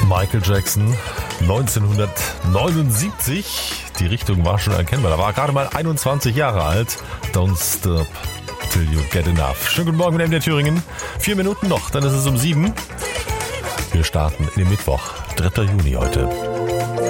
Michael Jackson, 1979. Die Richtung war schon erkennbar. Da war er gerade mal 21 Jahre alt. Don't stop till you get enough. Schönen guten Morgen mit MDR Thüringen. 4 Minuten noch, dann ist es um 7. Wir starten in den Mittwoch, 3. Juni heute.